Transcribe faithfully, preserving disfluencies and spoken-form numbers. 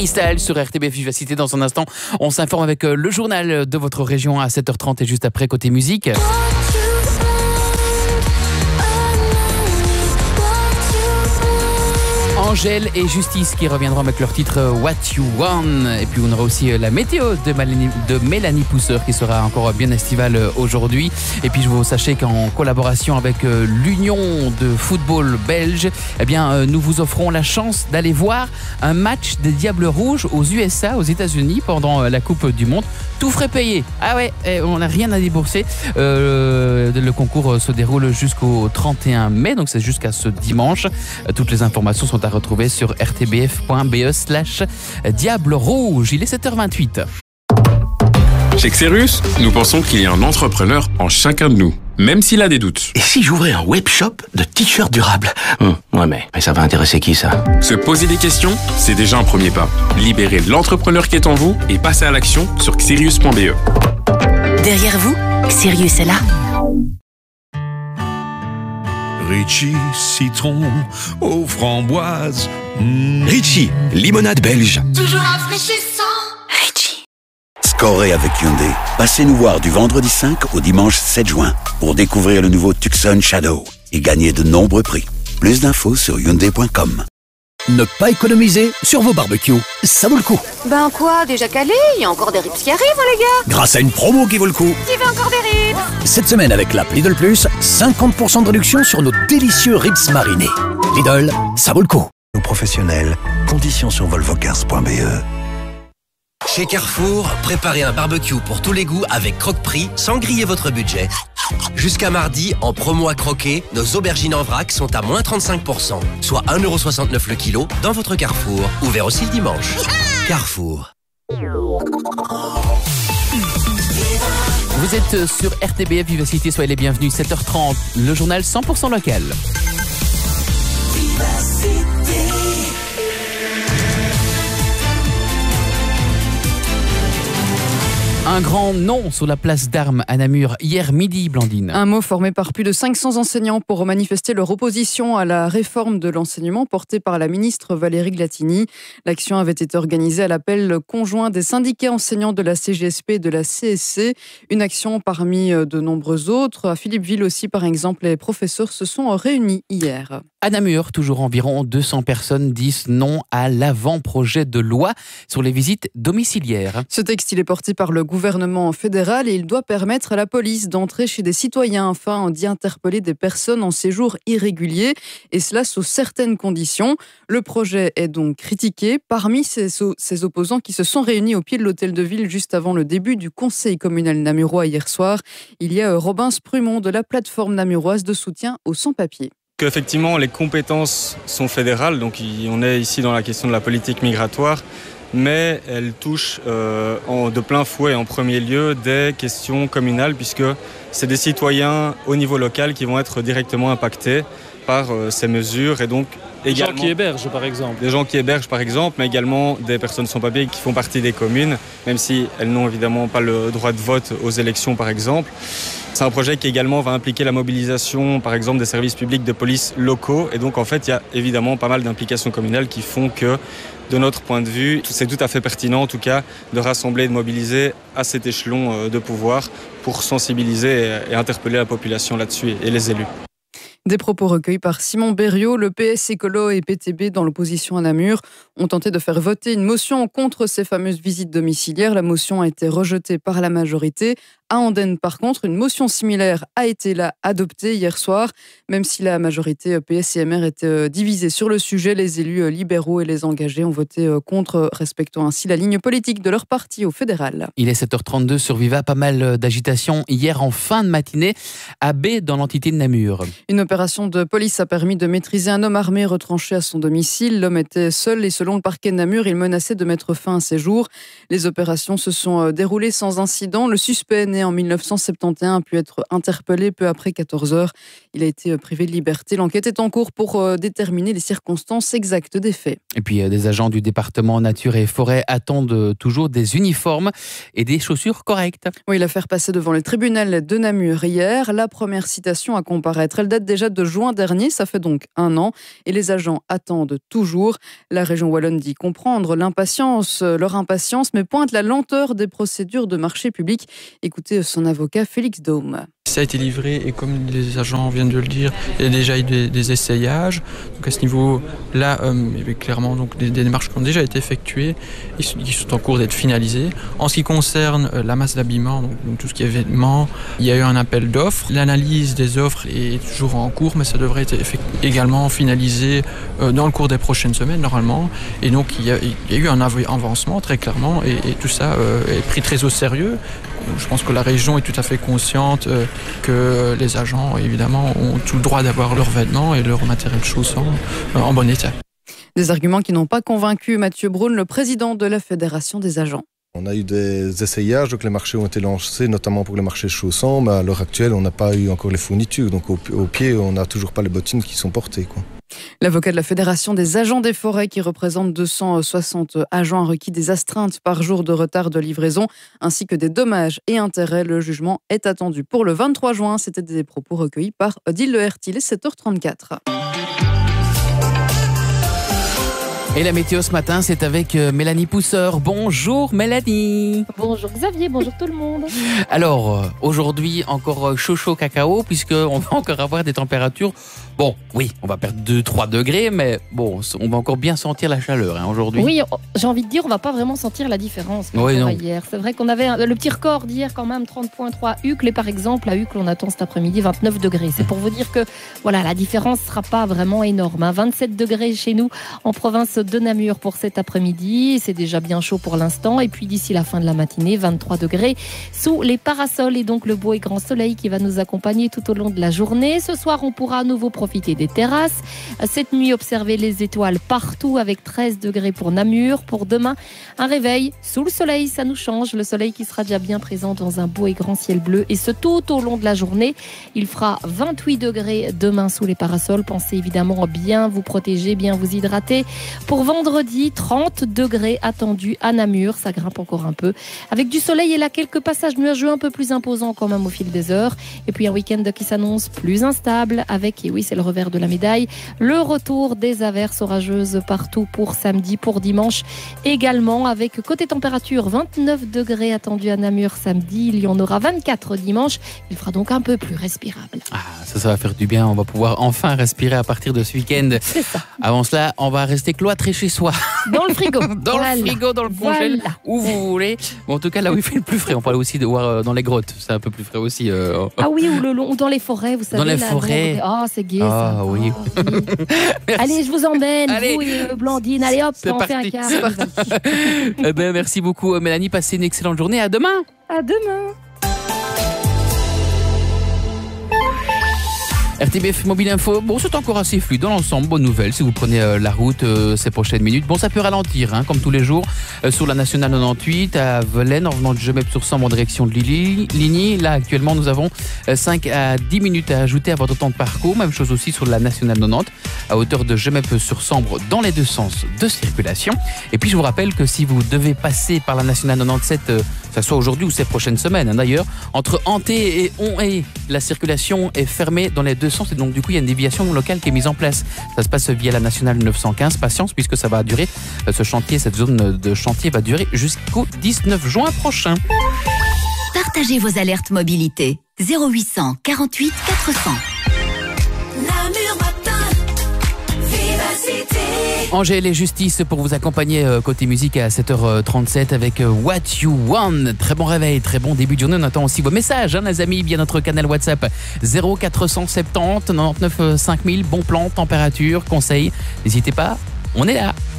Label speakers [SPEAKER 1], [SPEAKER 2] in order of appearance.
[SPEAKER 1] Harry Styles sur R T B F Vivacité. Dans un instant, on s'informe avec le journal de votre région à sept heures trente et juste après côté musique. Angèle et Justice qui reviendront avec leur titre What You Want. Et puis on aura aussi la météo de Mélanie, de Mélanie Pousseur qui sera encore bien estivale aujourd'hui. Et puis je vous sachez qu'en collaboration avec l'Union de football belge, eh bien nous vous offrons la chance d'aller voir un match des Diables Rouges aux U S A, aux États-Unis pendant la Coupe du Monde. Tout frais payé. Ah ouais, on n'a rien à débourser. Euh, le concours se déroule jusqu'au trente et un mai, donc c'est jusqu'à ce dimanche. Toutes les informations sont à retrouver sur r t b f point b e slash Diable Rouge. Il est sept heures vingt-huit.
[SPEAKER 2] Chez Xerus, nous pensons qu'il y a un entrepreneur en chacun de nous, même s'il a des doutes.
[SPEAKER 3] Et si j'ouvrais un web shop de t-shirts durables? hum, Ouais, mais, mais ça va intéresser qui, ça?
[SPEAKER 2] Se poser des questions, c'est déjà un premier pas. Libérez l'entrepreneur qui est en vous et passez à l'action sur xerius point b e.
[SPEAKER 4] Derrière vous, Sirius est là.
[SPEAKER 5] Ritchie, citron aux framboises. Mmh.
[SPEAKER 3] Ritchie, limonade belge.
[SPEAKER 6] Toujours rafraîchissant.
[SPEAKER 4] Ritchie.
[SPEAKER 7] Scorez avec Hyundai. Passez nous voir du vendredi cinq au dimanche sept juin pour découvrir le nouveau Tucson Shadow et gagner de nombreux prix. Plus d'infos sur hyundai point com.
[SPEAKER 8] Ne pas économiser sur vos barbecues, ça vaut le coup.
[SPEAKER 6] Ben quoi, déjà calé? Il y a encore des ribs qui arrivent, hein, les gars.
[SPEAKER 8] Grâce à une promo qui vaut le coup.
[SPEAKER 6] Qui veut encore des ribs?
[SPEAKER 8] Cette semaine avec l'app Lidl Plus, cinquante pour cent de réduction sur nos délicieux ribs marinés. Lidl, ça vaut le coup.
[SPEAKER 9] Nos professionnels, conditions sur volvocars point b e.
[SPEAKER 10] Chez Carrefour, préparez un barbecue pour tous les goûts avec Croque-Prix sans griller votre budget. Jusqu'à mardi, en promo à croquer, nos aubergines en vrac sont à moins trente-cinq pour cent, soit un euro soixante-neuf le kilo dans votre Carrefour. Ouvert aussi le dimanche. Carrefour.
[SPEAKER 1] Vous êtes sur R T B F Vivacité, soyez les bienvenus. sept heures trente, le journal cent pour cent local. Un grand nom sur la place d'Armes à Namur hier midi, Blandine.
[SPEAKER 11] Un mot formé par plus de cinq cents enseignants pour manifester leur opposition à la réforme de l'enseignement portée par la ministre Valérie Glatini. L'action avait été organisée à l'appel conjoint des syndicats enseignants de la C G S P et de la C S C. Une action parmi de nombreux autres. À Philippeville aussi, par exemple, les professeurs se sont réunis hier.
[SPEAKER 1] À Namur, toujours environ deux cents personnes disent non à l'avant-projet de loi sur les visites domiciliaires.
[SPEAKER 11] Ce texte, il est porté par le gouvernement fédéral et il doit permettre à la police d'entrer chez des citoyens afin d'y interpeller des personnes en séjour irrégulier, et cela sous certaines conditions. Le projet est donc critiqué. Parmi ces, ces opposants qui se sont réunis au pied de l'hôtel de ville juste avant le début du conseil communal namurois hier soir, il y a Robin Sprumont de la plateforme namuroise de soutien aux sans-papiers.
[SPEAKER 12] Effectivement, les compétences sont fédérales, donc on est ici dans la question de la politique migratoire, mais elles touchent euh, en, de plein fouet en premier lieu des questions communales, puisque c'est des citoyens au niveau local qui vont être directement impactés par euh, ces mesures, et donc également,
[SPEAKER 13] des gens qui hébergent par exemple.
[SPEAKER 12] Des gens qui hébergent par exemple, mais également des personnes sans papier qui font partie des communes, même si elles n'ont évidemment pas le droit de vote aux élections par exemple. C'est un projet qui également va impliquer la mobilisation, par exemple, des services publics de police locaux. Et donc, en fait, il y a évidemment pas mal d'implications communales qui font que, de notre point de vue, c'est tout à fait pertinent, en tout cas, de rassembler et de mobiliser à cet échelon de pouvoir pour sensibiliser et interpeller la population là-dessus et les élus.
[SPEAKER 11] Des propos recueillis par Simon Berriot. Le P S Écolo et P T B, dans l'opposition à Namur, ont tenté de faire voter une motion contre ces fameuses visites domiciliaires. La motion a été rejetée par la majorité. À Andenne, par contre, une motion similaire a été là adoptée hier soir. Même si la majorité P S et M R était divisée sur le sujet, les élus libéraux et les engagés ont voté contre, respectant ainsi la ligne politique de leur parti au fédéral.
[SPEAKER 1] Il est sept heures trente-deux sur Viva. Pas mal d'agitation hier en fin de matinée à B dans l'entité de Namur.
[SPEAKER 11] Une opération de police a permis de maîtriser un homme armé retranché à son domicile. L'homme était seul et selon le parquet de Namur, il menaçait de mettre fin à ses jours. Les opérations se sont déroulées sans incident. Le suspect, né en dix-neuf cent soixante-onze, a pu être interpellé peu après quatorze heures. Il a été privé de liberté. L'enquête est en cours pour déterminer les circonstances exactes des faits.
[SPEAKER 1] Et puis, des agents du département Nature et Forêt attendent toujours des uniformes et des chaussures correctes.
[SPEAKER 11] Oui, l'affaire passée devant le tribunal de Namur hier. La première citation à comparaître, elle date déjà déjà de juin dernier, ça fait donc un an, et les agents attendent toujours. La région wallonne dit comprendre l'impatience, leur impatience, mais pointe la lenteur des procédures de marché public. Écoutez son avocat Félix Daume.
[SPEAKER 13] Ça a été livré et comme les agents viennent de le dire, il y a déjà eu des, des essayages. Donc à ce niveau-là, euh, il y avait clairement donc, des, des démarches qui ont déjà été effectuées et qui sont en cours d'être finalisées. En ce qui concerne euh, la masse d'habillement, donc, donc tout ce qui est vêtements, il y a eu un appel d'offres. L'analyse des offres est toujours en cours, mais ça devrait être effect- également finalisé euh, dans le cours des prochaines semaines normalement. Et donc il y a, il y a eu un av- avancement très clairement et, et tout ça euh, est pris très au sérieux. Je pense que la région est tout à fait consciente euh, que les agents, évidemment, ont tout le droit d'avoir leurs vêtements et leur matériel chaussant euh, en bon état.
[SPEAKER 11] Des arguments qui n'ont pas convaincu Mathieu Braun, le président de la Fédération des agents.
[SPEAKER 14] On a eu des essayages, donc les marchés ont été lancés, notamment pour les marchés chaussants, mais à l'heure actuelle, on n'a pas eu encore les fournitures. Donc au, au pied, on n'a toujours pas les bottines qui sont portées, quoi.
[SPEAKER 11] L'avocat de la Fédération des agents des forêts, qui représente deux cent soixante agents, a requis des astreintes par jour de retard de livraison, ainsi que des dommages et intérêts. Le jugement est attendu pour le vingt-trois juin. C'était des propos recueillis par Odile Lehertil, sept heures trente-quatre.
[SPEAKER 1] Et la météo ce matin, c'est avec Mélanie Pousseur. Bonjour Mélanie.
[SPEAKER 15] Bonjour Xavier, bonjour tout le monde.
[SPEAKER 1] Alors, aujourd'hui, encore chaud chaud cacao, puisqu'on va encore avoir des températures. Bon, oui, on va perdre deux trois degrés, mais bon, on va encore bien sentir la chaleur hein, aujourd'hui.
[SPEAKER 15] Oui, j'ai envie de dire, on va pas vraiment sentir la différence par
[SPEAKER 1] oui,
[SPEAKER 15] rapport à hier. C'est vrai qu'on avait un, le petit record d'hier quand même, trente virgule trois Uccle, et par exemple, à Uccle, on attend cet après-midi vingt-neuf degrés. C'est pour vous dire que voilà, la différence sera pas vraiment énorme. Hein. vingt-sept degrés chez nous en province de Namur pour cet après-midi. C'est déjà bien chaud pour l'instant. Et puis d'ici la fin de la matinée, vingt-trois degrés sous les parasols. Et donc le beau et grand soleil qui va nous accompagner tout au long de la journée. Ce soir, on pourra à nouveau profiter des terrasses. Cette nuit, observer les étoiles partout avec treize degrés pour Namur. Pour demain, un réveil sous le soleil. Ça nous change. Le soleil qui sera déjà bien présent dans un beau et grand ciel bleu. Et ce tout au long de la journée. Il fera vingt-huit degrés demain sous les parasols. Pensez évidemment à bien vous protéger, bien vous hydrater. Pour vendredi, trente degrés attendus à Namur. Ça grimpe encore un peu. Avec du soleil et là, quelques passages nuageux un peu plus imposants quand même au fil des heures. Et puis un week-end qui s'annonce plus instable avec, et oui, c'est le revers de la médaille, le retour des averses orageuses partout pour samedi, pour dimanche également. Avec côté température, vingt-neuf degrés attendus à Namur samedi. Il y en aura vingt-quatre dimanche. Il fera donc un peu plus respirable.
[SPEAKER 1] Ah, ça, ça va faire du bien. On va pouvoir enfin respirer à partir de ce week-end.
[SPEAKER 15] C'est ça.
[SPEAKER 1] Avant cela, on va rester cloîtré chez soi.
[SPEAKER 15] Dans le frigo.
[SPEAKER 1] Dans
[SPEAKER 15] voilà.
[SPEAKER 1] le frigo, dans le congèle,
[SPEAKER 15] voilà.
[SPEAKER 1] où vous voulez. Bon, en tout cas, là où il fait le plus frais. On parle aussi de voir euh, dans les grottes. C'est un peu plus frais aussi. Euh...
[SPEAKER 15] Ah oui, ou, le long, ou dans les forêts, vous savez.
[SPEAKER 1] Dans les
[SPEAKER 15] là,
[SPEAKER 1] forêts.
[SPEAKER 15] Ah, oh, c'est gai.
[SPEAKER 1] Ah
[SPEAKER 15] ça.
[SPEAKER 1] oui.
[SPEAKER 15] Oh, oui. Allez, je vous emmène.
[SPEAKER 1] Allez.
[SPEAKER 15] Vous et Blandine. Allez hop,
[SPEAKER 1] c'est
[SPEAKER 15] on
[SPEAKER 1] parti.
[SPEAKER 15] fait un quart.
[SPEAKER 1] eh ben, merci beaucoup, Mélanie. Passez une excellente journée. À demain.
[SPEAKER 15] À demain.
[SPEAKER 1] R T B F Mobile Info, bon, c'est encore assez fluide dans l'ensemble. Bonne nouvelle, si vous prenez euh, la route euh, ces prochaines minutes. Bon, ça peut ralentir, hein, comme tous les jours, euh, sur la nationale quatre-vingt-dix-huit à Velaine, en venant de Gemep-sur-Sambre en direction de Lily, Ligny. Là, actuellement, nous avons euh, cinq à dix minutes à ajouter à votre temps de parcours. Même chose aussi sur la nationale quatre-vingt-dix, à hauteur de Gemep-sur-Sambre, dans les deux sens de circulation. Et puis, je vous rappelle que si vous devez passer par la nationale quatre-vingt-dix-sept, euh, que ce soit aujourd'hui ou ces prochaines semaines, hein, d'ailleurs, entre Hanté et Onhé, la circulation est fermée dans les deux sens et donc du coup il y a une déviation locale qui est mise en place. Ça se passe via la nationale neuf cent quinze. Patience puisque ça va durer, ce chantier, cette zone de chantier va durer jusqu'au dix-neuf juin prochain.
[SPEAKER 4] Partagez vos alertes mobilité. zéro huit cent quarante-huit quatre cents.
[SPEAKER 16] Namur Matin, Vivacité.
[SPEAKER 1] Angèle et Justice pour vous accompagner côté musique à sept heures trente-sept avec What You Want. Très bon réveil, très bon début de journée. On attend aussi vos messages, hein, les amis, via notre canal WhatsApp zéro quatre cent soixante-dix quatre-vingt-dix cinq mille. Bon plan, température, conseils. N'hésitez pas, on est là.